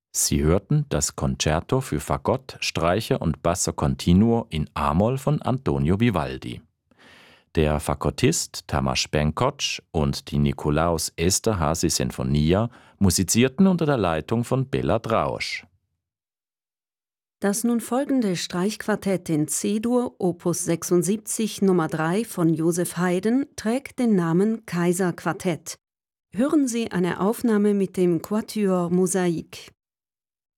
Sie hörten das Concerto für Fagott, Streicher und Basso Continuo in A-Moll von Antonio Vivaldi. Der Fagottist Tamas Benkoc und die Nikolaus Esterházy Sinfonia musizierten unter der Leitung von Béla Drausch. Das nun folgende Streichquartett in C-Dur, Opus 76, Nummer 3 von Joseph Haydn, trägt den Namen Kaiserquartett. Hören Sie eine Aufnahme mit dem Quatuor Mosaik.